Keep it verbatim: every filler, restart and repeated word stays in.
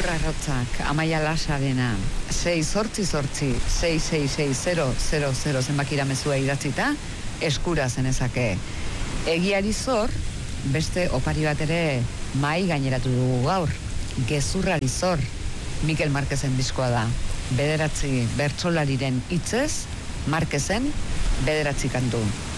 Gaur arrotzak, Amaia Lasarena, sei zortzi zortzi, sei sei sei zero zero zero zenbakira mezua idatzita, eskura zenezake. Egiari zor, beste opari bat ere mai gaineratu dugu gaur. Gezurrari zor, Mikel Marquezen diskoa da. Bederatzi bertsolariren hitzez, Marquezen bederatzi kantu.